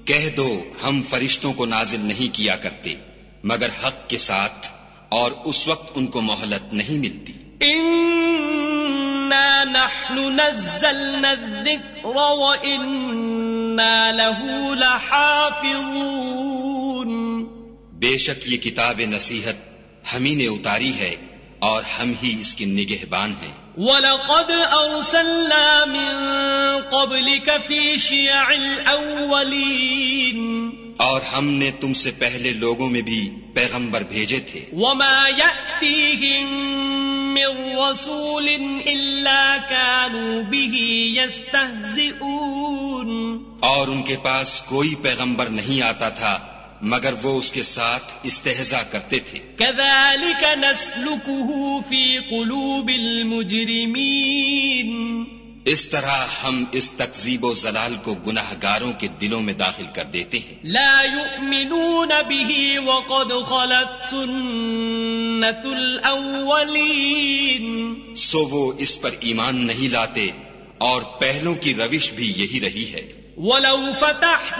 کہہ دو ہم فرشتوں کو نازل نہیں کیا کرتے مگر حق کے ساتھ اور اس وقت ان کو مہلت نہیں ملتی. اِنَّا نَحْنُ نَزَّلْنَا الذِّكْرَ وَإِنَّا لَهُ لَحَافِظُونَ. بے شک یہ کتاب نصیحت ہم ہی نے اتاری ہے اور ہم ہی اس کی نگہبان ہیں. وَلَقَدْ أَرْسَلْنَا مِن قَبْلِكَ فِي شِيَعِ الْأَوَّلِينَ. اور ہم نے تم سے پہلے لوگوں میں بھی پیغمبر بھیجے تھے. وَمَا يَأْتِيهِم مِّن رَّسُولٍ إِلَّا كَانُوا بِهِ يَسْتَهْزِئُونَ. اور ان کے پاس کوئی پیغمبر نہیں آتا تھا مگر وہ اس کے ساتھ استہزاء کرتے تھے. كَذَلِكَ نَسْلُكُهُ فِي قُلُوبِ الْمُجْرِمِينَ. اس طرح ہم اس تکذیب و ضلال کو گناہگاروں کے دلوں میں داخل کر دیتے ہیں. لا يؤمنون به وقد خلت سنة الأولين. سو وہ اس پر ایمان نہیں لاتے اور پہلوں کی روش بھی یہی رہی ہے. وَلَوْ فَتَحْنَا